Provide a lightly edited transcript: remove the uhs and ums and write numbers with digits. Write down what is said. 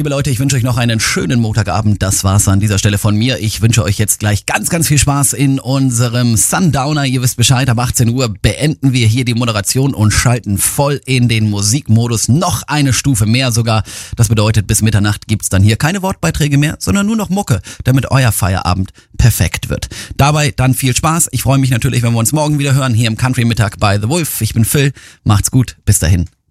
Liebe Leute, ich wünsche euch noch einen schönen Montagabend. Das war's an dieser Stelle von mir. Ich wünsche euch jetzt gleich ganz, ganz viel Spaß in unserem Sundowner. Ihr wisst Bescheid, ab 18 Uhr beenden wir hier die Moderation und schalten voll in den Musikmodus. Noch eine Stufe mehr sogar. Das bedeutet, bis Mitternacht gibt's dann hier keine Wortbeiträge mehr, sondern nur noch Mucke, damit euer Feierabend perfekt wird. Dabei dann viel Spaß. Ich freue mich natürlich, wenn wir uns morgen wieder hören, hier im Country Mittag bei The Wolf. Ich bin Phil. Macht's gut. Bis dahin.